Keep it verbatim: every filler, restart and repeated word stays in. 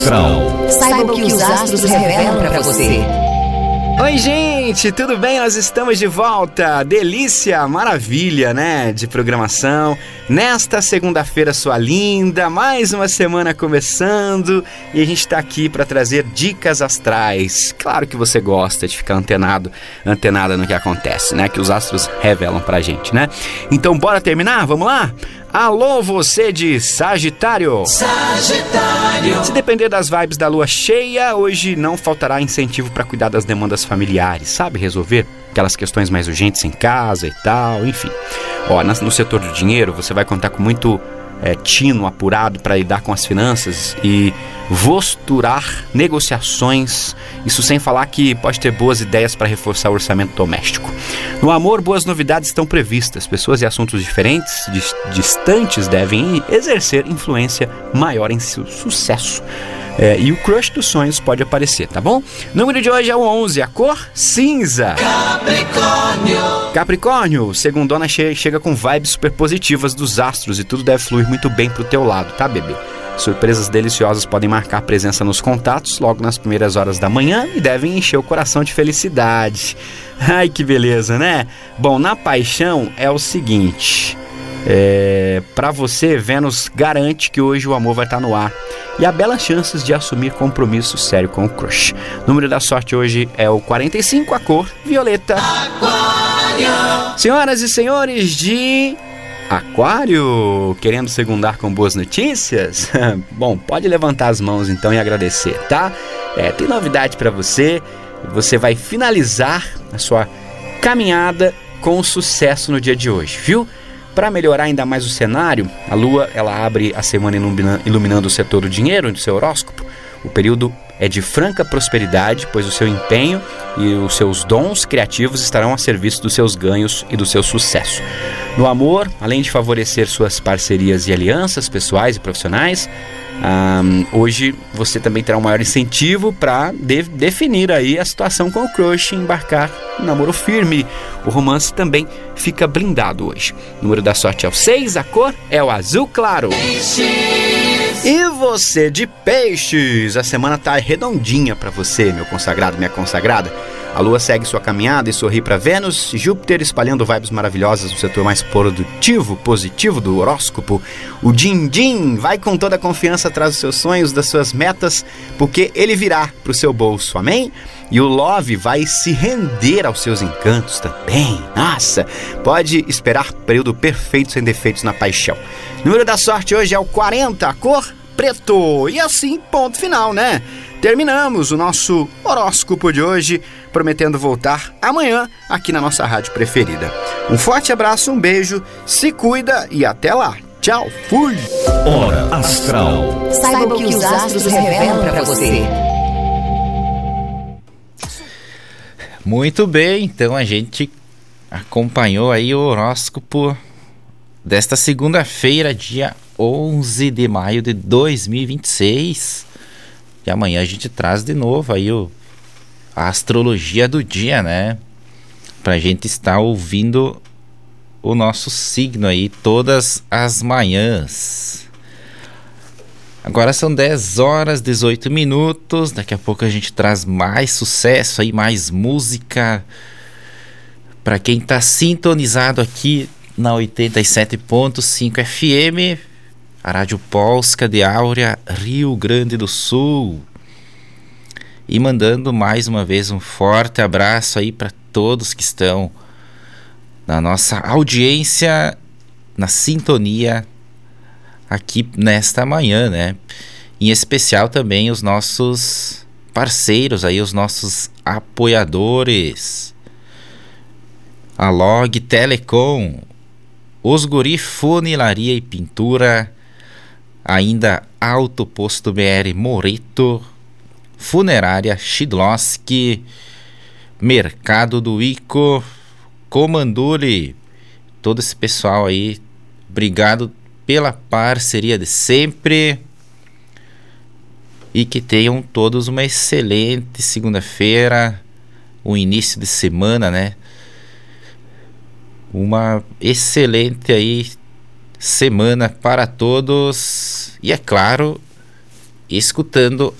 Saiba o que os astros revelam para você. Oi, gente, tudo bem? Nós estamos de volta. Delícia, maravilha, né? De programação. Nesta segunda-feira, sua linda, mais uma semana começando e a gente está aqui para trazer dicas astrais. Claro que você gosta de ficar antenado, antenada no que acontece, né? Que os astros revelam pra gente, né? Então, bora terminar? Vamos lá? Alô, você de Sagitário. Sagitário. Se depender das vibes da lua cheia, hoje não faltará incentivo para cuidar das demandas familiares, sabe? Resolver aquelas questões mais urgentes em casa e tal, enfim. Ó, no setor do dinheiro, você vai contar com muito é, tino apurado para lidar com as finanças e vosturar negociações. Isso sem falar que pode ter boas ideias para reforçar o orçamento doméstico. No amor, boas novidades estão previstas. Pessoas e assuntos diferentes, dis- distantes, devem exercer influência maior em seu sucesso. É, e o crush dos sonhos pode aparecer, tá bom? O número de hoje é o onze, a cor cinza. Capricórnio. Capricórnio, segundona che- chega com vibes super positivas dos astros e tudo deve fluir muito bem pro teu lado, tá, bebê? Surpresas deliciosas podem marcar presença nos contatos logo nas primeiras horas da manhã e devem encher o coração de felicidade. Ai, que beleza, né? Bom, na paixão é o seguinte... É, para você, Vênus garante que hoje o amor vai estar no ar e há belas chances de assumir compromisso sério com o crush. O número da sorte hoje é o quarenta e cinco, a cor violeta. Aquário. Senhoras e senhores de Aquário, querendo segundar com boas notícias? Bom, pode levantar as mãos então e agradecer, tá? É, tem novidade para você. Você vai finalizar a sua caminhada com sucesso no dia de hoje, viu? Para melhorar ainda mais o cenário, a Lua ela abre a semana ilumina, iluminando o setor do dinheiro no seu horóscopo. O período é de franca prosperidade, pois o seu empenho e os seus dons criativos estarão a serviço dos seus ganhos e do seu sucesso. No amor, além de favorecer suas parcerias e alianças pessoais e profissionais, Um, hoje você também terá um maior incentivo para de- definir aí a situação com o crush e embarcar no namoro firme. O romance também fica blindado hoje. O número da sorte é o seis, a cor é o azul claro. Peixes. E você de peixes, a semana tá redondinha para você, meu consagrado, minha consagrada. A Lua segue sua caminhada e sorri para Vênus, Júpiter espalhando vibes maravilhosas no setor mais produtivo, positivo do horóscopo. O Din-Din vai com toda a confiança atrás dos seus sonhos, das suas metas, porque ele virá para o seu bolso, amém? E o Love vai se render aos seus encantos também. Nossa, pode esperar período perfeito sem defeitos na paixão. O número da sorte hoje é o quarenta, a cor preto. E assim, ponto final, né? Terminamos o nosso horóscopo de hoje, prometendo voltar amanhã aqui na nossa rádio preferida. Um forte abraço, um beijo, se cuida e até lá. Tchau, fui! Hora Astral. Saiba o que os astros revelam para você. Muito bem, então a gente acompanhou aí o horóscopo desta segunda-feira, dia onze de maio de dois mil e vinte e seis. E amanhã a gente traz de novo aí o, a astrologia do dia, né? Pra gente estar ouvindo o nosso signo aí todas as manhãs. Agora são dez horas, dezoito minutos. Daqui a pouco a gente traz mais sucesso aí, mais música. Pra quem tá sintonizado aqui na oitenta e sete ponto cinco F M, a Rádio Polska de Áurea, Rio Grande do Sul. E mandando mais uma vez um forte abraço aí para todos que estão na nossa audiência, na sintonia aqui nesta manhã, né? Em especial também os nossos parceiros aí, os nossos apoiadores. A Log Telecom, Os Guri Funilaria e Pintura, ainda Auto Posto B R Moreto, Funerária Shidlowski, Mercado do Ico, Comandule, todo esse pessoal aí, obrigado pela parceria de sempre e que tenham todos uma excelente segunda-feira, um início de semana, né? Uma excelente aí semana para todos e, é claro, escutando